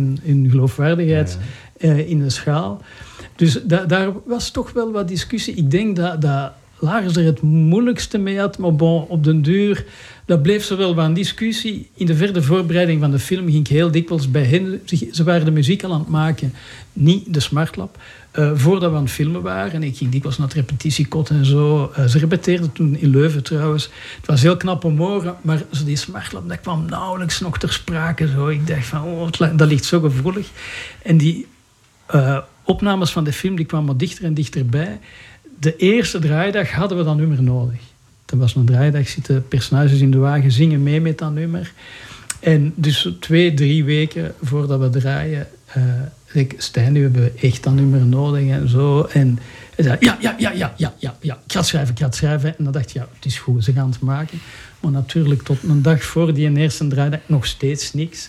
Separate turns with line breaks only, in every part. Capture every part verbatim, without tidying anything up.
hun, hun geloofwaardigheid ja. uh, in de schaal. Dus da, daar was toch wel wat discussie. Ik denk dat, dat Lars er het moeilijkste mee had, maar bon, op den duur, dat bleef zo wel wat discussie. In de verdere voorbereiding van de film ging ik heel dikwijls bij hen. Ze waren de muziek al aan het maken, niet de Smartlab. Uh, voordat we aan het filmen waren. En ik ging dikwijls naar het repetitiekot en zo. Uh, ze repeteerden toen in Leuven trouwens. Het was heel knap om horen, maar zo die Smartlab, dat kwam nauwelijks nog ter sprake. Zo. Ik dacht van, oh, dat ligt zo gevoelig. En die uh, opnames van de film, die kwamen dichter en dichterbij. De eerste draaidag hadden we dat nummer nodig. Dat was een draaidag, zitten personages in de wagen, zingen mee met dat nummer. En dus twee, drie weken voordat we draaien... Uh, zei ik, Stijn, nu hebben we echt dat nummer nodig en zo. En hij zei, ja, ja, ja, ja, ja, ja, ja, ik ga het schrijven, ik ga het schrijven. En dan dacht ik, ja, het is goed, ze gaan het maken. Maar natuurlijk, tot een dag voor die eerste draaidag nog steeds niks.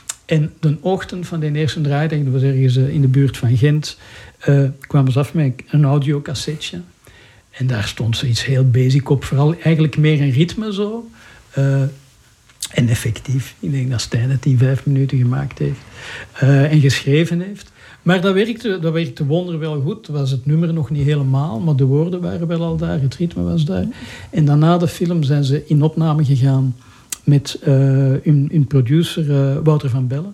En de ochtend van die eerste draaidag, dat was ergens in de buurt van Gent, uh, kwamen ze af met een audiocassetje. En daar stond zoiets heel basic op, vooral eigenlijk meer een ritme zo. Uh, En effectief. Ik denk dat Stijn het in vijf minuten gemaakt heeft. Uh, en geschreven heeft. Maar dat werkte, dat werkte wonderwel goed. Was het nummer nog niet helemaal, maar de woorden waren wel al daar. Het ritme was daar. En dan na de film zijn ze in opname gegaan met uh, hun, hun producer uh, Wouter van Bellen.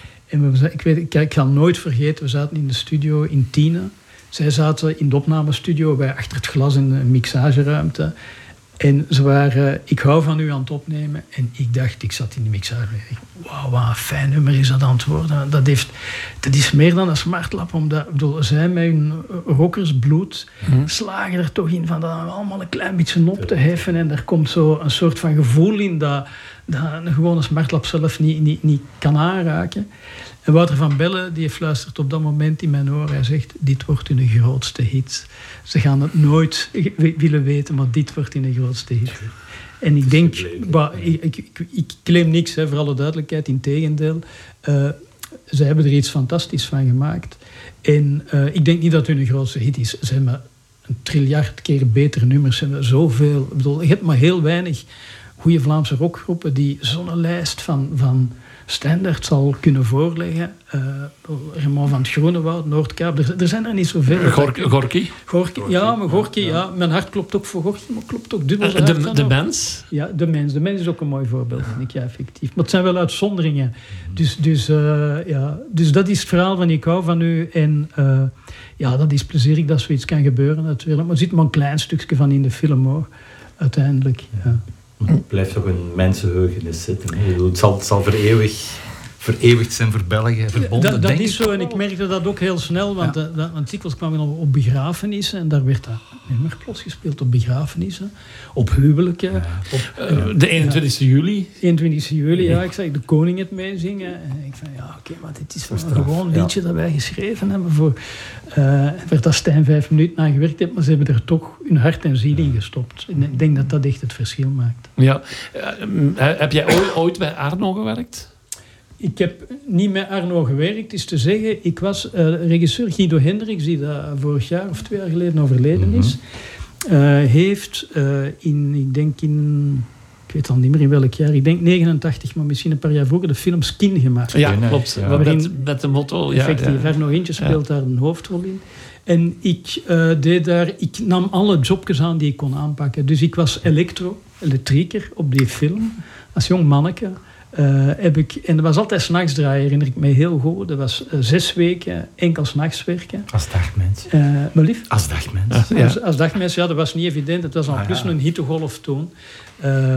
En we, ik, weet, ik, ik ga nooit vergeten, we zaten in de studio in Tiene. Zij zaten in de opnamestudio, wij achter het glas in een mixageruimte. En ze waren, ik hou van u aan het opnemen. En ik dacht, ik zat in de mixage. Wauw, wat een fijn nummer is dat aan het worden. Dat, heeft, dat is meer dan een Smartlab. Omdat, ik bedoel, zij met hun rockersbloed mm-hmm. slagen er toch in van dat allemaal een klein beetje op te heffen. En er komt zo een soort van gevoel in dat, dat een gewone Smartlab zelf niet, niet, niet kan aanraken. En Wouter van Bellen die fluistert op dat moment in mijn oor. Hij zegt, dit wordt hun grootste hit. Ze gaan het nooit willen weten, maar dit wordt hun grootste hit. En ik denk, bah, ik, ik, ik, ik claim niks, hè, voor alle duidelijkheid, integendeel. Uh, ze hebben er iets fantastisch van gemaakt. En uh, ik denk niet dat het hun grootste hit is. Ze hebben een triljard keer betere nummers. Ze hebben zoveel. Ik bedoel, je hebt maar heel weinig goede Vlaamse rockgroepen die zo'n lijst van... van standaard zal kunnen voorleggen. Uh, Raymond van het Groenewoud, Noordkaap. Er, er zijn er niet zoveel.
Gorky? Gorky?
Gorky, ja, maar Gorky, ja. ja. Mijn hart klopt ook voor Gorky, maar klopt ook dubbel.
Uh, de de mens?
Ja, de mens. De mens is ook een mooi voorbeeld, vind ik, ja, effectief. Maar het zijn wel uitzonderingen. Dus, dus, uh, ja. dus dat is het verhaal van ik hou van u. En uh, ja, dat is plezierig dat zoiets kan gebeuren, natuurlijk. Maar er zit maar een klein stukje van in de film, hoor. Uiteindelijk, ja.
Het blijft toch een mensenheugenis zitten. Hè? Het zal, het zal vereeuwig, vereeuwigd zijn voor België, verbonden,
dat, dat
denk
is
ik.
zo, en ik merkte dat ook heel snel, want, ja. uh, want dikwijls kwamen we op begrafenissen en daar werd dat nummer plots gespeeld op begrafenissen, op huwelijken. Ja. Op,
uh, de eenentwintigste juli.
eenentwintigste juli, ja. Ik zag de koning het meezingen. En ik van, ja, oké, okay, maar dit is wel een gewoon liedje ja. dat wij geschreven hebben voor... Uh, waar dat Stijn vijf minuten aan gewerkt heeft, maar ze hebben er toch hun hart en ziel in gestopt. En ik denk dat dat echt het verschil maakt.
Ja. Uh, heb jij ooit, ooit bij Arno gewerkt?
Ik heb niet met Arno gewerkt, is te zeggen. Ik was uh, regisseur Guido Hendricks, die dat vorig jaar of twee jaar geleden overleden is. Uh, heeft uh, in, ik denk in... Ik weet al niet meer in welk jaar. Ik denk negenentachtig, maar misschien een paar jaar vroeger de film Skin gemaakt.
Ja, klopt. Ja.
Waarin,
met, met de motto... Ja,
effectief, ja. Arno Hintje speelt ja. daar een hoofdrol in. En ik, uh, deed daar, ik nam alle jobjes aan die ik kon aanpakken. Dus ik was elektro, elektrieker op die film. Als jong manneke. Uh, heb ik, en dat was altijd 's nachts draaien, herinner ik me heel goed. Dat was uh, zes weken enkel 's nachts werken.
Als dagmens.
Uh, maar lief?
Als dagmens.
Ja. Als, als dagmens, ja, dat was niet evident. Het was al ah, plus ja. een hittegolf toen. Uh,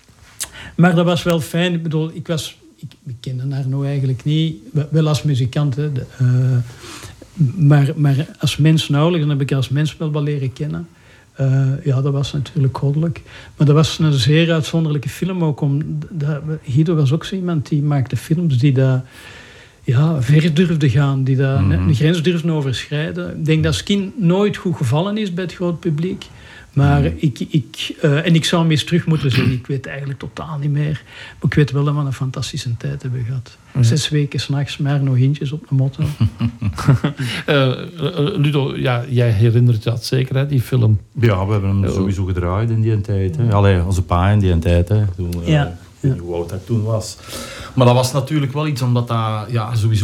maar dat was wel fijn. Ik bedoel, ik was... Ik, ik kende Arno eigenlijk niet. Wel als muzikant, hè. De, uh, maar, maar als mens nauwelijks. Dan heb ik als mens wel wat leren kennen. Uh, ja, dat was natuurlijk goddelijk. Maar dat was een zeer uitzonderlijke film ook. Om, dat, Guido was ook zo iemand die maakte films die daar ja, ver durfde gaan. Die daar mm-hmm. een grens durfden overschrijden. Ik denk dat Skin nooit goed gevallen is bij het groot publiek. Maar mm-hmm. ik, ik, uh, en ik zou hem eens terug moeten zien. Ik weet eigenlijk totaal niet meer. Maar ik weet wel dat we een fantastische tijd hebben gehad. Mm-hmm. Zes weken s'nachts, maar nog hintjes op de motto.
uh, Ludo, ja, jij herinnert dat zeker, hè, die film?
Ja, we hebben hem sowieso gedraaid in die tijd. Hè. Allee, onze pa in die tijd. Hè. Toen, uh,
ja.
Ik weet niet hoe oud dat toen was. Maar dat was natuurlijk wel iets, omdat dat ja, sowieso